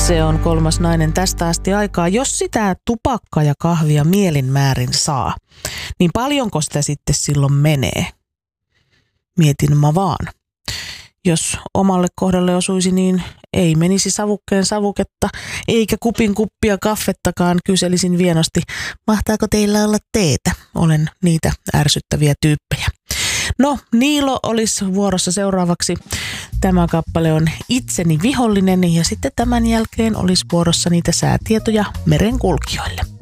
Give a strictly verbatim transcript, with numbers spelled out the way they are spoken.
Se on kolmas nainen tästä asti aikaa. Jos sitä tupakkaa ja kahvia mielin määrin saa, niin paljonko sitä sitten silloin menee? Mietin mä vaan. Jos omalle kohdalle osuisi, niin ei menisi savukkeen savuketta, eikä kupin kuppia kaffettakaan. Kyselisin vienosti, mahtaako teillä olla teetä? Olen niitä ärsyttäviä tyyppejä. No, Niilo olisi vuorossa seuraavaksi. Tämä kappale on Itseni vihollinen ja sitten tämän jälkeen olisi vuorossa niitä säätietoja merenkulkijoille.